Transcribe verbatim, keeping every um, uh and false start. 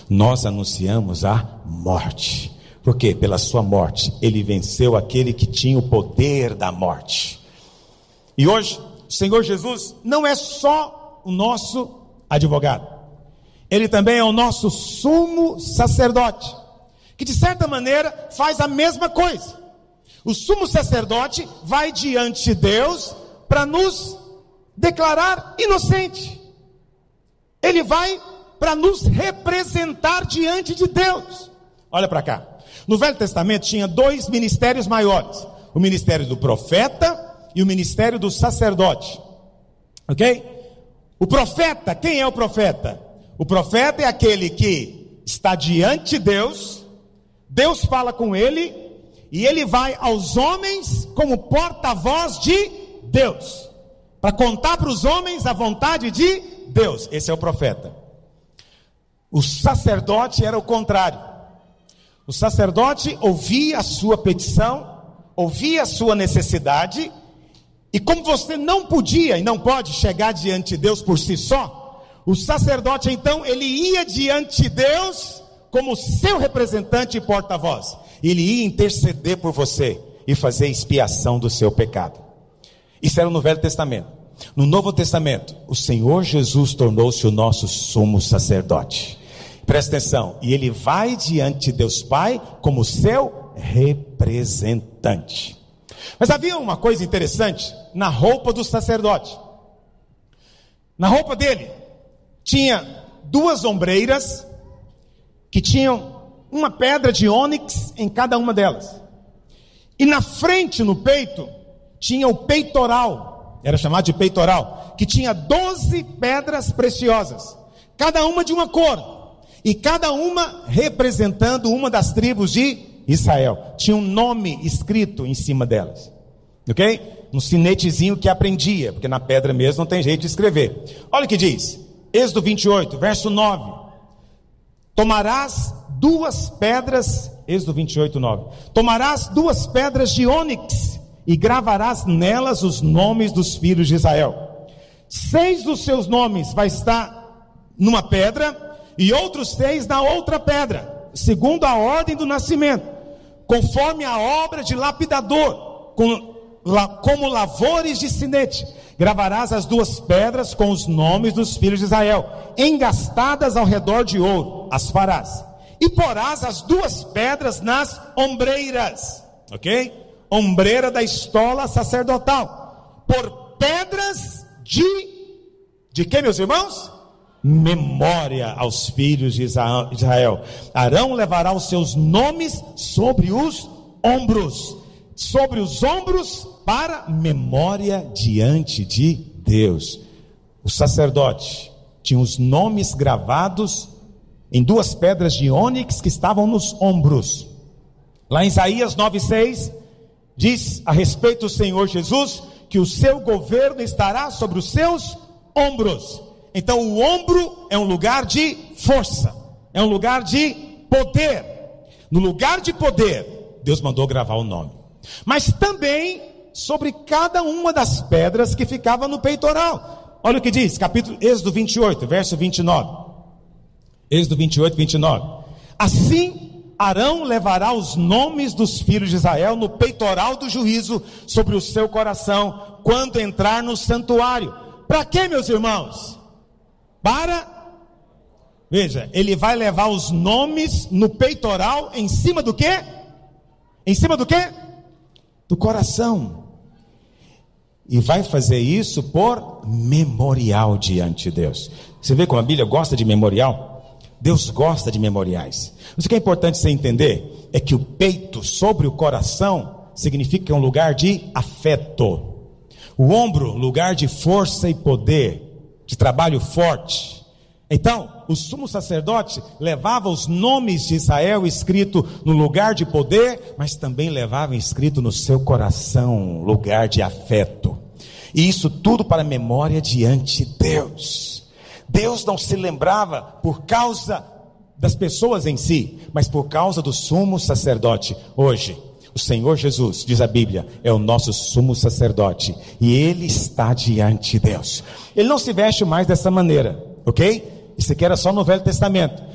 nós anunciamos a morte. Porque pela sua morte ele venceu aquele que tinha o poder da morte. E hoje o Senhor Jesus não é só o nosso advogado, ele também é o nosso sumo sacerdote, que de certa maneira faz a mesma coisa. O sumo sacerdote vai diante de Deus para nos declarar inocente. Ele vai para nos representar diante de Deus. Olha para cá. No Velho Testamento tinha dois ministérios maiores: o ministério do profeta e o ministério do sacerdote. Ok? O profeta, quem é o profeta? O profeta é aquele que está diante de Deus, Deus fala com ele, e ele vai aos homens como porta-voz de Deus, para contar para os homens a vontade de Deus. Esse é o profeta. O sacerdote era o contrário. O sacerdote ouvia a sua petição, ouvia a sua necessidade, e como você não podia e não pode chegar diante de Deus por si só, o sacerdote então, ele ia diante de Deus como seu representante e porta-voz. Ele ia interceder por você e fazer expiação do seu pecado. Isso era no Velho Testamento. No Novo Testamento, o Senhor Jesus tornou-se o nosso sumo sacerdote. Presta atenção, e ele vai diante de Deus Pai como seu representante. Mas havia uma coisa interessante na roupa do sacerdote. Na roupa dele tinha duas ombreiras que tinham uma pedra de ônix em cada uma delas. E na frente, no peito, tinha o peitoral, era chamado de peitoral, que tinha doze pedras preciosas, cada uma de uma cor, e cada uma representando uma das tribos de Israel. Tinha um nome escrito em cima delas, ok? Um sinetezinho que aprendia, porque na pedra mesmo não tem jeito de escrever. Olha o que diz, Êxodo vinte e oito, verso nove. Tomarás duas pedras, Êxodo vinte e oito, nove. Tomarás duas pedras de ônix e gravarás nelas os nomes dos filhos de Israel. Seis dos seus nomes vai estar numa pedra e outros seis na outra pedra, segundo a ordem do nascimento, conforme a obra de lapidador, com, la, como lavores de sinete. Gravarás as duas pedras com os nomes dos filhos de Israel, engastadas ao redor de ouro, as farás. E porás as duas pedras nas ombreiras, ok? Ombreira da estola sacerdotal, por pedras de, de que, meus irmãos? Memória aos filhos de Israel. Arão levará os seus nomes sobre os ombros, sobre os ombros, para memória diante de Deus. O sacerdote tinha os nomes gravados em duas pedras de ônix que estavam nos ombros. Lá em Isaías nove, seis, diz a respeito do Senhor Jesus, que o seu governo estará sobre os seus ombros. Então o ombro é um lugar de força, é um lugar de poder. No lugar de poder, Deus mandou gravar o nome. Mas também sobre cada uma das pedras que ficava no peitoral. Olha o que diz, capítulo, Êxodo vinte e oito, verso vinte e nove. Êxodo vinte e oito, vinte e nove. Assim, Arão levará os nomes dos filhos de Israel no peitoral do juízo sobre o seu coração, quando entrar no santuário. Para quê, meus irmãos? Para, veja, ele vai levar os nomes no peitoral, em cima do quê? Em cima do quê? Do coração. E vai fazer isso por memorial diante de Deus. Você vê como a Bíblia gosta de memorial? Deus gosta de memoriais. Mas o que é importante você entender é que o peito sobre o coração significa que é um lugar de afeto. O ombro, lugar de força e poder, de trabalho forte. Então, o sumo sacerdote levava os nomes de Israel escrito no lugar de poder, mas também levava escrito no seu coração, lugar de afeto. E isso tudo para memória diante de Deus. Deus não se lembrava por causa das pessoas em si, mas por causa do sumo sacerdote. Hoje, o Senhor Jesus, diz a Bíblia, é o nosso sumo sacerdote, e Ele está diante de Deus. Ele não se veste mais dessa maneira, ok? Isso aqui era só no Velho Testamento.